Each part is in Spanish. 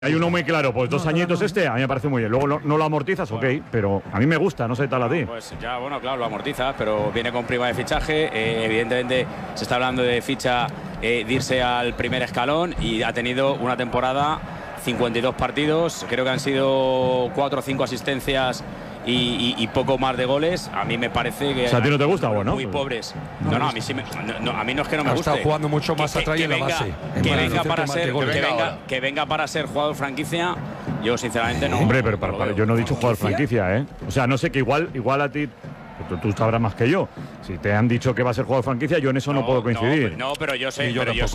Hay uno muy claro, pues 2 añitos a mí me parece muy bien. Luego no lo amortizas, ok, pero a mí me gusta, no sé tal a ti. Pues ya, bueno, claro, lo amortizas, pero viene con prima de fichaje. Evidentemente se está hablando de ficha, de irse al primer escalón y ha tenido una temporada, 52 partidos, creo que han sido 4 o 5 asistencias y poco más de goles. A mí me parece que... O sea, ¿a ti no te gusta o no? Muy pobres. No, a mí sí a mí no es que no me guste. Ha estado jugando mucho más atrás en la base. Que venga para ser jugador franquicia, yo sinceramente no. Hombre, pero yo no he dicho jugador franquicia, ¿eh? O sea, no sé, que igual a ti... Tú sabrás más que yo. Si te han dicho que va a ser jugador franquicia, yo en eso no puedo coincidir. No, pero yo sé,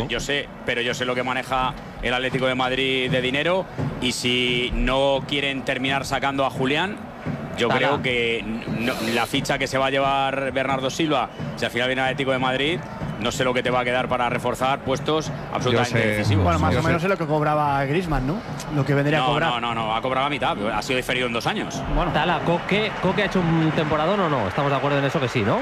yo sé lo que maneja el Atlético de Madrid de dinero, y si no quieren terminar sacando a Julián, yo creo que la ficha que se va a llevar Bernardo Silva, si al final viene el Atlético de Madrid, no sé lo que te va a quedar para reforzar puestos absolutamente decisivos. Bueno, más o menos es lo que cobraba Griezmann, ¿no? Lo que vendría a cobrar. No, ha cobrado a mitad, ha sido diferido en 2 años. Bueno, Tala, ¿Coque ha hecho un temporadón o no? Estamos de acuerdo en eso que sí, ¿no?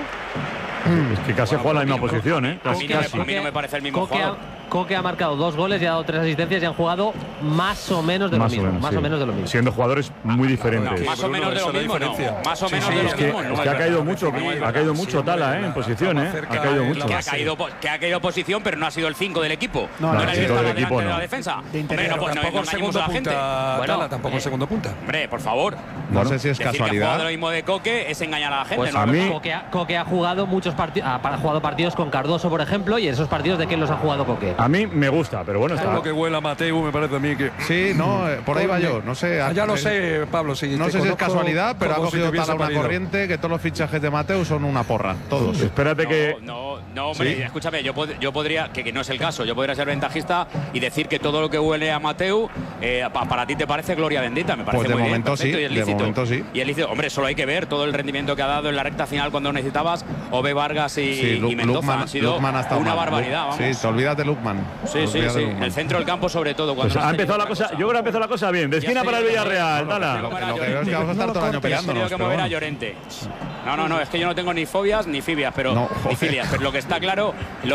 Es que casi juega en la misma posición, ¿eh? A mí no me parece el mismo jugador. Coque ha marcado 2 goles y ha dado 3 asistencias y han jugado más o menos de lo mismo. Siendo jugadores muy diferentes. No, más o menos de lo mismo, no. Más o menos de lo mismo. Es que ha caído mucho Tala, en posición, ¿eh? Ha caído mucho. Que ha caído posición, pero no ha sido el 5 del equipo. No era el que estaba delante de la defensa. Hombre, no engañemos a la gente. Tala, tampoco el segundo punta. Hombre, por favor. No sé si es casualidad. Lo mismo de Coque es engañar a la gente. Pues a mí... Coque ha jugado muchos partidos, ha jugado partidos con Cardoso, por ejemplo, y en esos partidos, ¿de quién los ha jugado Coque? A mí me gusta, pero bueno, está. Lo que huele a Mateu, me parece a mí que. Sí, no, por ahí va yo. No sé. Ya lo sé, Pablo. Si no sé si es casualidad, pero ha cogido Tala una corriente que todos los fichajes de Mateu son una porra. Todos. Espérate que. No, hombre, escúchame, yo podría, que no es el caso, yo podría ser ventajista y decir que todo lo que huele a Mateu, para ti te parece gloria bendita. Me parece pues de muy momento bien, sí. De momento sí. Y él dice, hombre, solo hay que ver todo el rendimiento que ha dado en la recta final cuando necesitabas Ove Vargas y Mendoza. Han sido una barbaridad. Sí, te olvidas de Lukman. Sí. El centro del campo, sobre todo. Pues ha empezado la cosa, yo creo que ha empezado la cosa bien. De esquina para el Villarreal, Tala. Lo que veo es que vamos a estar todo el año peleándonos. Que mover a Llorente. No, es que yo no tengo ni fobias ni fibias, pero ni filias. Pero lo que está claro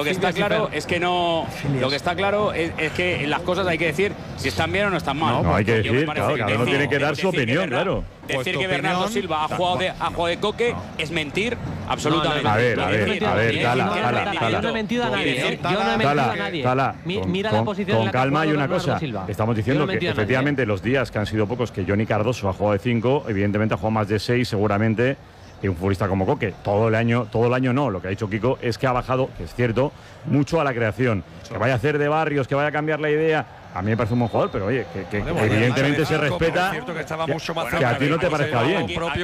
es que no. Lo que está claro es que las cosas hay que decir si están bien o no están mal. No, hay que decir, claro, cada uno tiene que dar su opinión, claro. Decir que Bernardo Silva ha jugado de Coque es mentir absolutamente. A ver, Tala. Yo no he mentido a nadie. Tala, mira la posición con calma hay una cosa. Estamos diciendo que efectivamente los días que han sido pocos, que Johnny Cardoso ha jugado de 5, evidentemente ha jugado más de 6 seguramente. Y un futbolista como Coque, todo el año no. Lo que ha dicho Kiko es que ha bajado, que es cierto, mucho a la creación. Que vaya a hacer de Barrios, que vaya a cambiar la idea. A mí me parece un buen jugador, pero oye, que evidentemente se respeta. Que a ti no te parezca bien.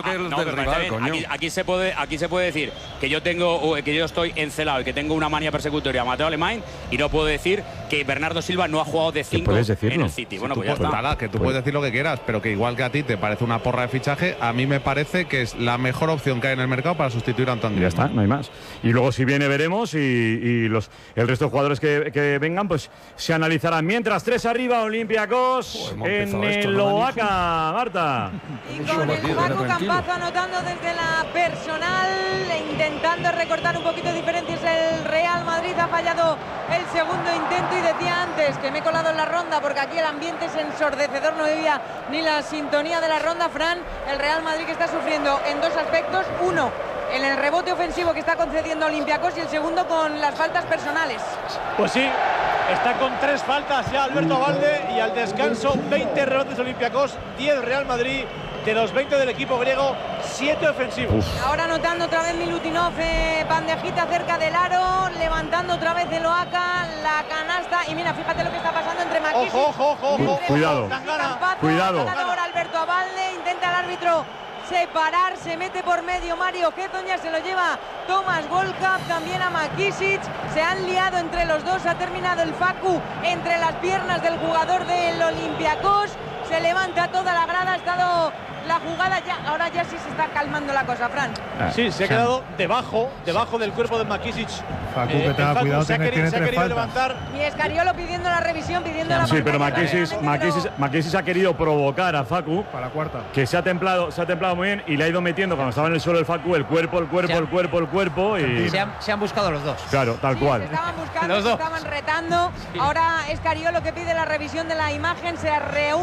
Aquí se puede decir que yo estoy encelado y que tengo una manía persecutoria a Mateo Alemán, y no puedo decir que Bernardo Silva no ha jugado de 5 en el City. Bueno, pues ya está. Tala, que tú puedes decir lo que quieras, pero que igual que a ti te parece una porra de fichaje, a mí me parece que es la mejor opción que hay en el mercado para sustituir a Antonio. Ya está, no hay más. Y luego si viene veremos, y el resto de jugadores que vengan, pues se analizarán. Mientras 3 arriba, Olympiacos en el Oaca, Marta. Y con el Paco Campazo anotando desde la personal, intentando recortar un poquito de diferencias. El Real Madrid ha fallado el segundo intento, y decía antes que me he colado en la ronda porque aquí el ambiente es ensordecedor, no había ni la sintonía de la ronda. Fran, el Real Madrid que está sufriendo en 2 aspectos: uno, en el rebote ofensivo que está concediendo Olympiacos, y el segundo con las faltas personales. Pues sí, está con 3 faltas ya Alberto Abalde, y al descanso 20 rebotes Olympiacos, 10 Real Madrid. De los 20 del equipo griego, 7 ofensivos. Ahora anotando otra vez Milutinov, bandejita cerca del aro, levantando otra vez el Oaca, la canasta, y mira, fíjate lo que está pasando entre Makisic. Ojo. Cuidado. Cuidado. Alberto Abalde, intenta el árbitro separar, se mete por medio Mario Keton, ya se lo lleva Tomás Volkap, también a Makisic, se han liado entre los dos, ha terminado el Facu entre las piernas del jugador del Olympiacos, se levanta toda la grada, ha estado la jugada ya, ahora ya sí se está calmando la cosa, Fran. Sí, se ha quedado debajo del cuerpo de Makisic. Facu, que tenga cuidado, se ha tiene querido tres faltas. levantar. Y Escariolo pidiendo la revisión, pidiendo la Sí, pero pantalla, Makisic ha querido provocar a Facu, Para la cuarta. que se ha templado muy bien y le ha ido metiendo cuando estaba en el suelo el Facu el cuerpo y Se han buscado los dos. claro, tal cual. Se estaban buscando, Los se dos. estaban retando. Ahora Escariolo que pide la revisión de la imagen, se reúne.